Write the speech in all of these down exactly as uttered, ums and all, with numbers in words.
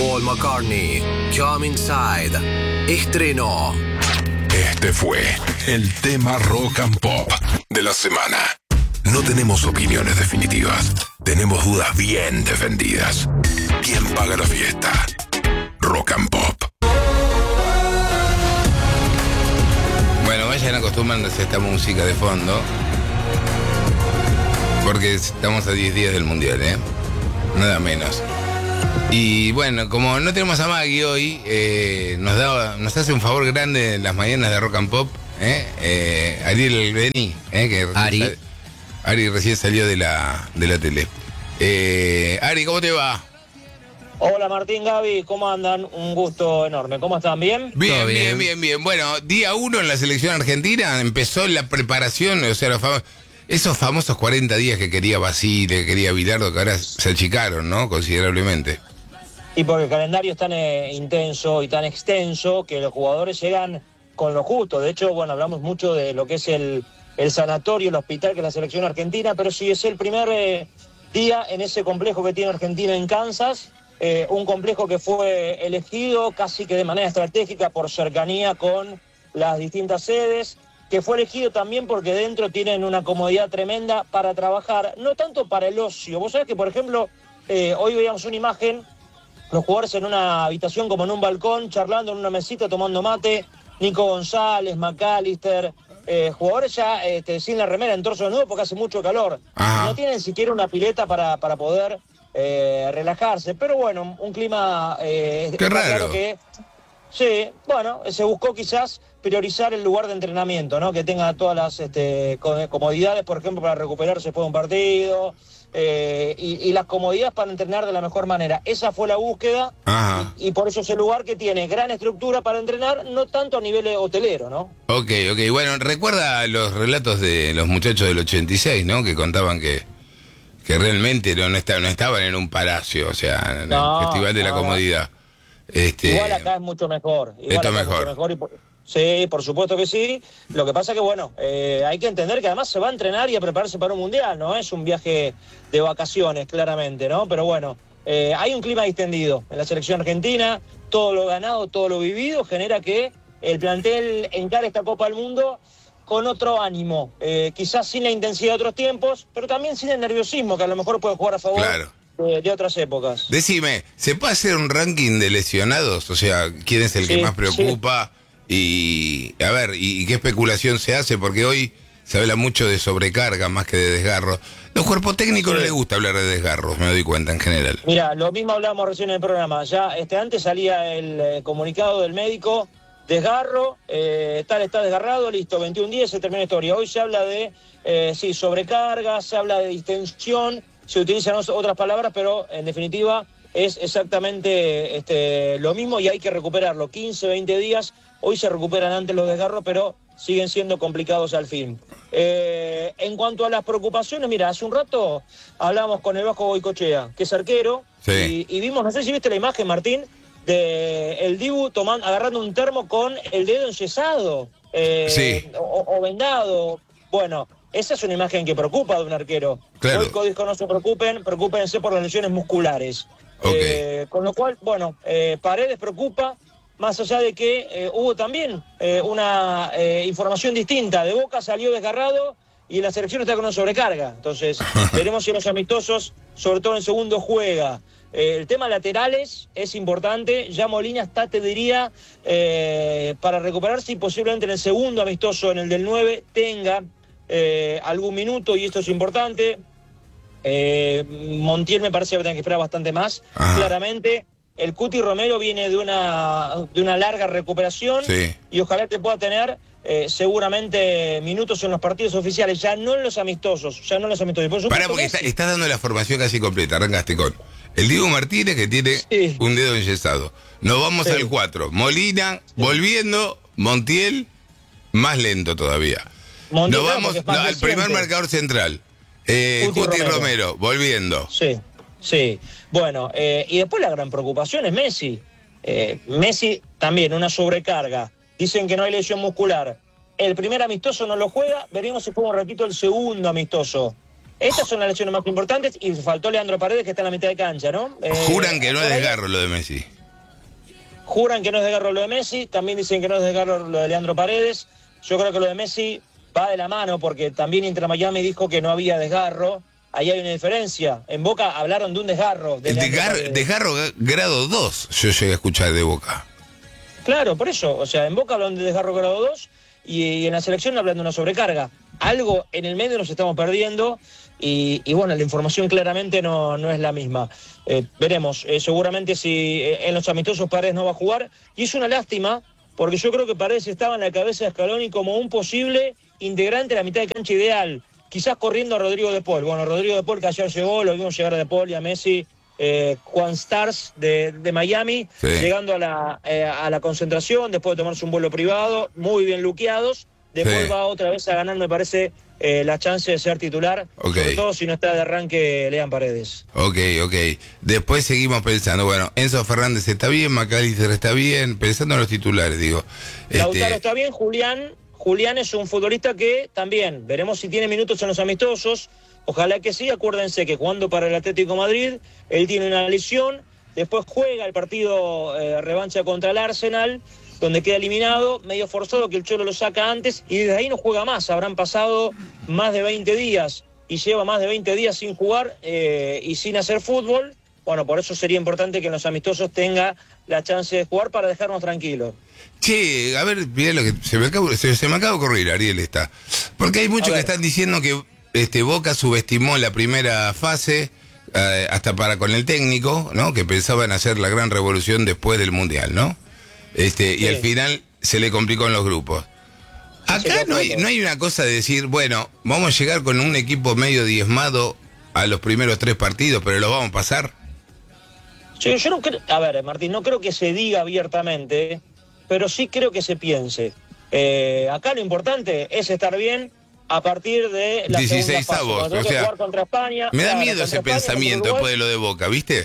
Paul McCartney, Come Inside, estrenó. Este fue el tema Rock and Pop de la semana. No tenemos opiniones definitivas, tenemos dudas bien defendidas. ¿Quién paga la fiesta? Rock and Pop. Bueno, vayan acostumbrándose a esta música de fondo, porque estamos a diez días del Mundial, ¿eh? Nada menos. Y bueno, como no tenemos a Maggie hoy, eh, nos da, nos hace un favor grande en las mañanas de Rock and Pop, ¿eh? Eh, Ariel Beni, ¿eh? que Ari. Sal, Ari recién salió de la, de la tele. Eh, Ari, ¿cómo te va? Hola Martín, Gaby, ¿cómo andan? Un gusto enorme. ¿Cómo están? ¿Bien? Bien, Todo bien, bien. bien, bien. Bueno, día uno en la selección argentina, empezó la preparación, o sea, los fam- esos famosos cuarenta días que quería Basile, que quería Bilardo, que ahora se achicaron, ¿no? Considerablemente. Y porque el calendario es tan eh, intenso y tan extenso que los jugadores llegan con lo justo. De hecho, bueno, hablamos mucho de lo que es el, el sanatorio, el hospital, que es la selección argentina, pero sí es el primer eh, día en ese complejo que tiene Argentina en Kansas. Eh, un complejo que fue elegido casi que de manera estratégica por cercanía con las distintas sedes, que fue elegido también porque dentro tienen una comodidad tremenda para trabajar, no tanto para el ocio. Vos sabés que, por ejemplo, eh, hoy veíamos una imagen, los jugadores en una habitación como en un balcón, charlando en una mesita, tomando mate, Nico González, McAllister, eh, jugadores ya este, sin la remera, en torso desnudo porque hace mucho calor. Ajá. No tienen siquiera una pileta para, para poder eh, relajarse, pero bueno, un clima... Eh, Qué está raro. claro que, sí, bueno, se buscó quizás priorizar el lugar de entrenamiento, ¿no? Que tenga todas las este, comodidades, por ejemplo, para recuperarse después de un partido, eh, y, y las comodidades para entrenar de la mejor manera. Esa fue la búsqueda, Ajá. y, y por eso es el lugar que tiene gran estructura para entrenar, no tanto a nivel hotelero, ¿no? Ok, ok. Bueno, recuerda los relatos de los muchachos del ochenta y seis, ¿no? Que contaban que, que realmente no, no, estaban, no estaban en un palacio, o sea, en No, el Festival de la no. Comodidad. Este, Igual acá es mucho mejor. Igual esto acá es mejor. mucho mejor y por- sí, por supuesto que sí. Lo que pasa que, bueno, eh, hay que entender que además se va a entrenar y a prepararse para un mundial, no es un viaje de vacaciones, claramente, ¿no? Pero bueno, eh, hay un clima distendido en la selección argentina, todo lo ganado, todo lo vivido, genera que el plantel encare esta Copa del Mundo con otro ánimo, eh, quizás sin la intensidad de otros tiempos, pero también sin el nerviosismo, que a lo mejor puede jugar a favor Claro. de, de otras épocas. Decime, ¿se puede hacer un ranking de lesionados? O sea, ¿quién es el Sí, que más preocupa? Y, a ver, ¿y, y qué especulación se hace? Porque hoy se habla mucho de sobrecarga más que de desgarro. Los cuerpos técnicos Sí. no les gusta hablar de desgarros, me doy cuenta en general. Mira, lo mismo hablábamos recién en el programa. Ya este antes salía el eh, comunicado del médico, desgarro, eh, tal está desgarrado, listo, veintiún días, se termina la historia. Hoy se habla de, eh, sí, sobrecarga, se habla de distensión, se utilizan os- otras palabras, pero en definitiva es exactamente este, lo mismo y hay que recuperarlo. quince, veinte días, hoy se recuperan antes los desgarros, pero siguen siendo complicados al fin. Eh, en cuanto a las preocupaciones, mira, hace un rato hablamos con el Vasco Goicochea, que es arquero, Sí. y, y vimos, no sé si viste la imagen, Martín, de el Dibu tomando, agarrando un termo con el dedo enyesado, eh, Sí. o, o vendado. Bueno, esa es una imagen que preocupa de un arquero. Claro. Goico dijo, no se preocupen, preocúpense por las lesiones musculares. Ok. Eh, con lo cual, bueno, eh, Paredes preocupa, más allá de que eh, hubo también eh, una eh, información distinta. De Boca salió desgarrado y la selección está con una sobrecarga. Entonces, veremos si en los amistosos, sobre todo en el segundo, juega. Eh, el tema laterales es importante. Ya Molina está, te diría, eh, para recuperarse y posiblemente en el segundo amistoso, en el del nueve, tenga eh, algún minuto, y esto es importante. Eh, Montiel me parece que va a tener que esperar bastante más, Ajá. claramente. El Cuti Romero viene de una, de una larga recuperación, Sí. y ojalá que pueda tener eh, seguramente minutos en los partidos oficiales, ya no en los amistosos, ya no en los amistosos. Por Pará, supuesto, porque está- Messi. estás dando la formación casi completa. Arrancaste con el Diego Martínez, que tiene Sí. un dedo enyesado. Nos vamos Sí. al cuatro. Molina, volviendo. Montiel, más lento todavía. Montiel, Nos claro, vamos porque es más no, al primer reciente. marcador central. Eh, Cuti Cuti Romero. Romero. volviendo. Sí, sí. Bueno, eh, y después la gran preocupación es Messi. Eh, Messi también, una sobrecarga. Dicen que no hay lesión muscular. El primer amistoso no lo juega, veremos si juega un ratito el segundo amistoso. Estas son las lesiones más importantes y faltó Leandro Paredes, que está en la mitad de cancha, ¿no? Eh, Juran que no es por ahí- desgarro lo de Messi. Juran que no es desgarro lo de Messi, también dicen que no es desgarro lo de Leandro Paredes. Yo creo que lo de Messi va de la mano, porque también Inter Miami dijo que no había desgarro. Ahí hay una diferencia. En Boca hablaron de un desgarro. De El Leandro desgar- Paredes. desgarro grado dos, yo llegué a escuchar de Boca. Claro, por eso. O sea, en Boca hablan de desgarro grado dos y, y en la selección hablan de una sobrecarga. Algo en el medio nos estamos perdiendo y, y bueno, la información claramente no, no es la misma. Eh, veremos. Eh, seguramente si eh, en los amistosos Paredes no va a jugar. Y es una lástima, porque yo creo que Paredes estaba en la cabeza de Scaloni como un posible integrante de la mitad de cancha ideal. Quizás corriendo a Rodrigo de Paul. Bueno, Rodrigo de Paul que ayer llegó, lo vimos llegar a de Paul y a Messi. Eh, Juan Stars de, de Miami, Sí. llegando a la, eh, a la concentración, después de tomarse un vuelo privado, muy bien luqueados. Después Sí. va otra vez a ganar, me parece, eh, la chance de ser titular, Ok. sobre todo si no está de arranque Lean Paredes. Ok, ok. Después seguimos pensando, bueno, Enzo Fernández está bien, McAllister está bien, pensando en los titulares, digo. Lautaro Este, está bien, Julián. Julián es un futbolista que también, veremos si tiene minutos en los amistosos. Ojalá que sí, acuérdense que jugando para el Atlético de Madrid, él tiene una lesión, después juega el partido eh, revancha contra el Arsenal, donde queda eliminado, medio forzado que el Cholo lo saca antes, y desde ahí no juega más. Habrán pasado más de veinte días, y lleva más de veinte días sin jugar eh, y sin hacer fútbol. Bueno, por eso sería importante que en los amistosos tenga la chance de jugar para dejarnos tranquilos. Che, a ver, mirá lo que se me acaba, se, se me acaba de ocurrir, Ariel, está. Porque hay muchos A que ver. están diciendo que este Boca subestimó la primera fase, eh, hasta para con el técnico, ¿no? Que pensaban hacer la gran revolución después del Mundial, ¿no? Este, Sí. y al final se le complicó en los grupos. Acá no hay, no hay una cosa de decir, bueno, vamos a llegar con un equipo medio diezmado a los primeros tres partidos, pero los vamos a pasar. Yo, yo no creo, a ver, Martín, no creo que se diga abiertamente, pero sí creo que se piense. Eh, acá lo importante es estar bien a partir de la segunda dieciséis fase. avos, Cuando o tengo que sea, jugar contra España. Me da claro, miedo contra ese España, pensamiento contra después Uruguay. de lo de Boca, ¿viste?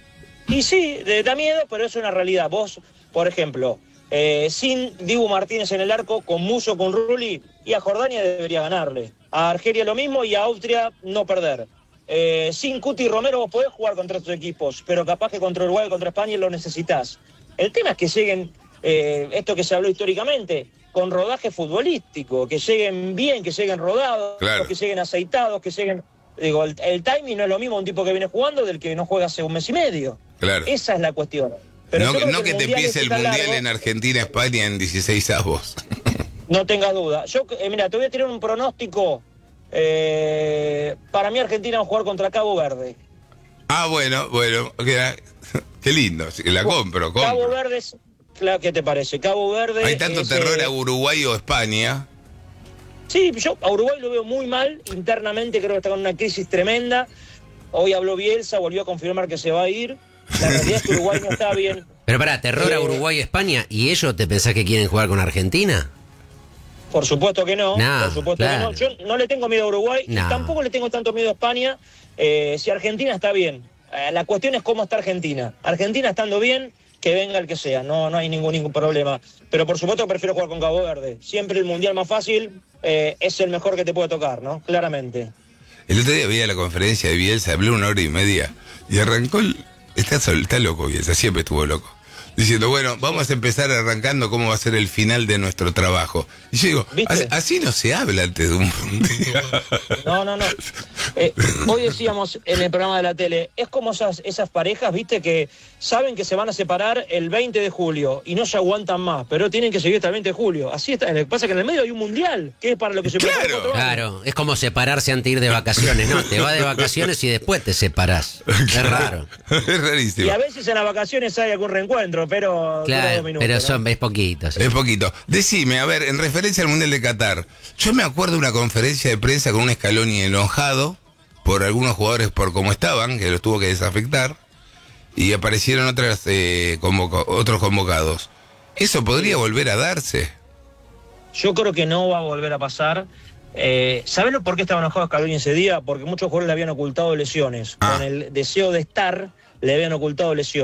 Y sí, de- da miedo, pero es una realidad. Vos, por ejemplo, eh, sin Dibu Martínez en el arco, con Muso, con Rulli, y a Jordania debería ganarle. A Argelia lo mismo y a Austria no perder. Eh, sin Cuti Romero vos podés jugar contra estos equipos, pero capaz que contra Uruguay, contra España lo necesitas. El tema es que lleguen, eh, esto que se habló históricamente, con rodaje futbolístico, que lleguen bien, que lleguen rodados, Claro. que lleguen aceitados, que lleguen... Digo, el, el timing no es lo mismo un tipo que viene jugando del que no juega hace un mes y medio. Claro. Esa es la cuestión. Pero no yo creo no que, el te Mundial empiece es el tan Mundial largo, en Argentina, España en dieciséis avos. No tengas duda. Yo, eh, mira, te voy a tirar un pronóstico. Eh, para mí Argentina va a jugar contra Cabo Verde. Ah, bueno, bueno, qué, qué lindo, sí, la compro, Cabo compro. Verde, es- claro, ¿qué te parece? Cabo Verde... Hay tanto es, terror eh, a Uruguay o España. Sí, yo a Uruguay lo veo muy mal. Internamente creo que está con una crisis tremenda. Hoy habló Bielsa, volvió a confirmar que se va a ir. La realidad es que Uruguay no está bien. Pero pará, terror Eh, a Uruguay y España. ¿Y ellos te pensás que quieren jugar con Argentina? Por supuesto que no, No, por supuesto claro. que no. Yo no le tengo miedo a Uruguay No. y tampoco le tengo tanto miedo a España. Eh, si Argentina está bien, eh, la cuestión es cómo está Argentina. Argentina estando bien, que venga el que sea, no, no hay ningún, ningún problema. Pero por supuesto prefiero jugar con Cabo Verde. Siempre el mundial más fácil eh, es el mejor que te puede tocar, ¿no? Claramente. El otro día veía la conferencia de Bielsa, habló una hora y media, y arrancó el... Está, sol- está loco Bielsa, siempre estuvo loco. Diciendo, bueno, vamos a empezar arrancando cómo va a ser el final de nuestro trabajo. Y yo digo, ¿Viste? así, así no se habla antes de un mundial. No, no, no. Eh, hoy decíamos en el programa de la tele, es como esas, esas parejas, viste, que saben que se van a separar el veinte de julio y no se aguantan más, pero tienen que seguir hasta el veinte de julio. Así está. Lo que pasa es que en el medio hay un mundial, que es para lo que se Claro. prepara cuatro años. Claro, es como separarse antes de ir de vacaciones, ¿no? Te vas de vacaciones y después te separás. Es raro. Es rarísimo. Y a veces en las vacaciones hay algún reencuentro, pero dura dos Claro, minutos, pero ¿no? son, es poquito. sí. Es poquito. Decime, a ver, en referencia al Mundial de Qatar, yo me acuerdo de una conferencia de prensa con un Scaloni enojado por algunos jugadores por cómo estaban, que los tuvo que desafectar, y aparecieron otras, eh, convoca- otros convocados. ¿Eso podría volver a darse? Yo creo que no va a volver a pasar. Eh, ¿Sabés lo- por qué estaba enojado Scaloni ese día? Porque muchos jugadores le habían ocultado lesiones. Ah. Con el deseo de estar, le habían ocultado lesiones.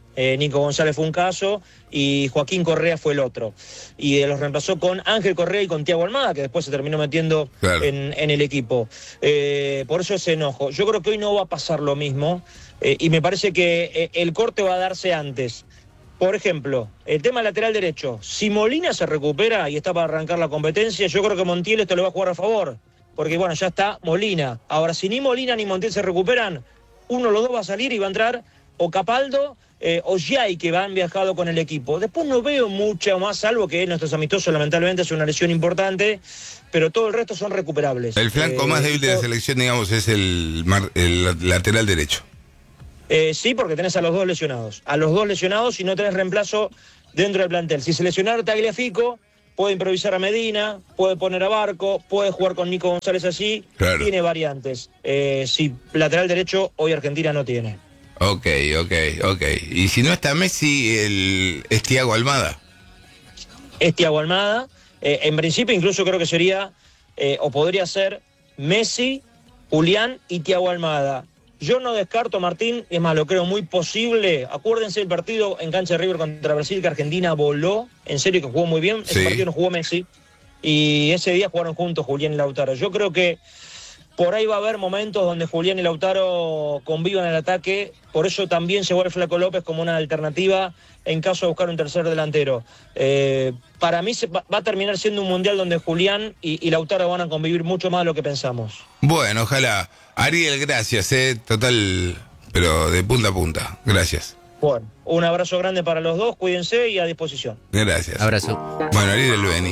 Eh, Nico González fue un caso y Joaquín Correa fue el otro. Y eh, los reemplazó con Ángel Correa y con Thiago Almada, que después se terminó metiendo claro. en, en el equipo. Eh, por eso ese enojo. Yo creo que hoy no va a pasar lo mismo eh, y me parece que eh, el corte va a darse antes. Por ejemplo, el tema lateral derecho. Si Molina se recupera y está para arrancar la competencia, yo creo que Montiel esto le va a jugar a favor. Porque bueno, ya está Molina. Ahora, si ni Molina ni Montiel se recuperan, uno de los dos va a salir y va a entrar o Capaldo eh, o Giai, que van viajado con el equipo. Después no veo mucho más, salvo que nuestros amistosos lamentablemente es una lesión importante, pero todo el resto son recuperables. El flanco eh, más débil de la todo... selección, digamos, es el, mar, el lateral derecho. Eh, sí, porque tenés a los dos lesionados. A los dos lesionados y no tenés reemplazo dentro del plantel. Si se lesionara Tagliafico, puede improvisar a Medina, puede poner a Barco, puede jugar con Nico González así. Claro. Tiene variantes. Eh, si lateral derecho, hoy Argentina no tiene. Ok, ok, ok. Y si no está Messi, el, es Thiago Almada. Es Thiago Almada. Eh, en principio incluso creo que sería, eh, o podría ser, Messi, Julián y Thiago Almada. Yo no descarto, Martín, es más, lo creo muy posible. Acuérdense del partido en cancha de River contra Brasil, que Argentina voló, en serio que jugó muy bien. Ese sí. partido no jugó Messi. Y ese día jugaron juntos Julián y Lautaro. Yo creo que por ahí va a haber momentos donde Julián y Lautaro convivan en el ataque. Por eso también llegó el Flaco López como una alternativa en caso de buscar un tercer delantero. Eh, para mí se va, va a terminar siendo un mundial donde Julián y, y Lautaro van a convivir mucho más de lo que pensamos. Bueno, ojalá. Ariel, gracias, eh, total, pero de punta a punta. Gracias. Bueno, un abrazo grande para los dos, cuídense y a disposición. Gracias. Abrazo. Bueno, Ariel El Beni,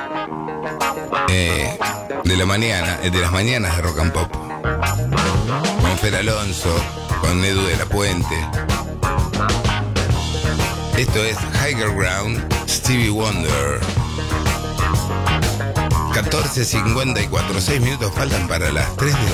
eh, de la mañana, de las mañanas de Rock and Pop, con Fer Alonso, con Edu de la Puente. Esto es Higher Ground, Stevie Wonder. catorce cincuenta y cuatro, seis minutos faltan para las tres de la